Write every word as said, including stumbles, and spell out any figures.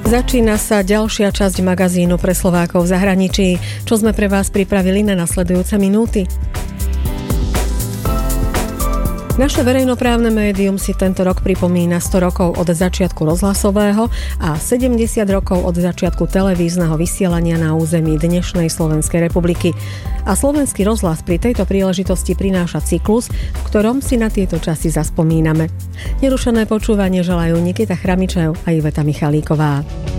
Začína sa ďalšia časť magazínu pre Slovákov v zahraničí. Čo sme pre vás pripravili na nasledujúce minúty? Naše verejnoprávne médium si tento rok pripomína sto rokov od začiatku rozhlasového a sedemdesiat rokov od začiatku televízneho vysielania na území dnešnej Slovenskej republiky. A Slovenský rozhlas pri tejto príležitosti prináša cyklus, v ktorom si na tieto časy zaspomíname. Nerušené počúvanie želajú Nikita Chramičev a Iveta Michalíková.